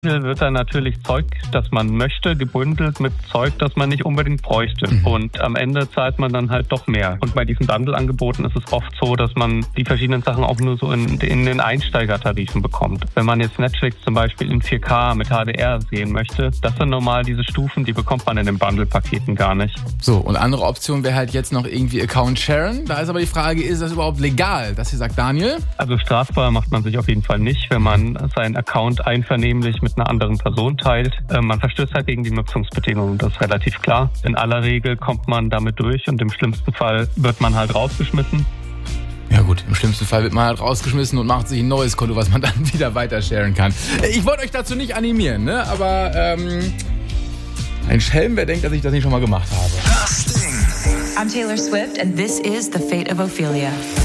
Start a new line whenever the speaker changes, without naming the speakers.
Wird dann natürlich Zeug, das man möchte, gebündelt mit Zeug, das man nicht unbedingt bräuchte. Und am Ende zahlt man dann halt doch mehr. Und bei diesen Bundle-Angeboten ist es oft so, dass man die verschiedenen Sachen auch nur so in den Einsteigertarifen bekommt. Wenn man jetzt Netflix zum Beispiel in 4K mit HDR sehen möchte, das sind normal diese Stufen, die bekommt man in den Bundle-Paketen gar nicht.
So, und andere Option wäre halt jetzt noch irgendwie Account sharen. Da ist aber die Frage, ist das überhaupt legal? Das hier sagt Daniel.
Also strafbar macht man sich auf jeden Fall nicht, wenn man seinen Account einvernehmlich mit einer anderen Person teilt. Man verstößt halt gegen die Nutzungsbedingungen, das ist relativ klar. In aller Regel kommt man damit durch und im schlimmsten Fall wird man halt rausgeschmissen.
Ja gut, im schlimmsten Fall wird man halt rausgeschmissen und macht sich ein neues Konto, was man dann wieder weiter sharen kann. Ich wollte euch dazu nicht animieren, ne? Aber ein Schelm, wer denkt, dass ich das nicht schon mal gemacht habe.
I'm Taylor Swift and this is The Fate of Ophelia.